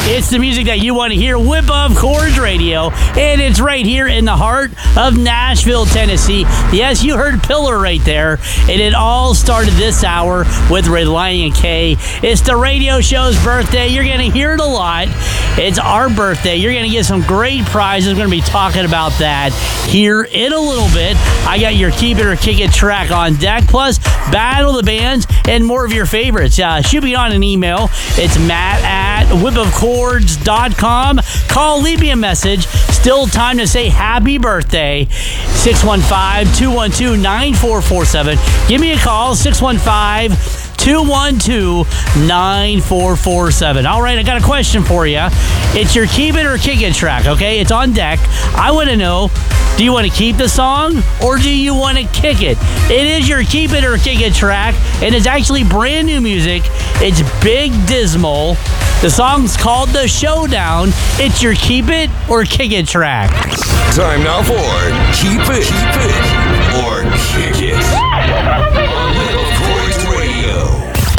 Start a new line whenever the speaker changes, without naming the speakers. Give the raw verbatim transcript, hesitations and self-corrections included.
It's the music that you want to hear, Whip Up Chords Radio, and it's right here in the heart of Nashville, Tennessee. Yes, you heard Pillar right there, and it all started this hour with Relient K. It's the radio show's birthday. You're going to hear it a lot. It's our birthday. You're going to get some great prizes. We're going to be talking about that here in a little bit. I got your Keep It or Kick It track on deck, plus Battle the Bands and more of your favorites. Uh, shoot me on an email. It's Matt at whip of chords dot com. Call, leave me a message. Still time to say happy birthday. six one five, two one two, nine four four seven. Give me a call, six one five, two one two, nine four four seven. All right, I got a question for you. It's your Keep It or Kick It track, okay? It's on deck. I want to know, do you want to keep the song or do you want to kick it? It is your Keep It or Kick It track, and it's actually brand new music. It's Big Dismal. The song's called The Showdown. It's your Keep It or Kick It track.
Time now for Keep It, Keep It or Kick It.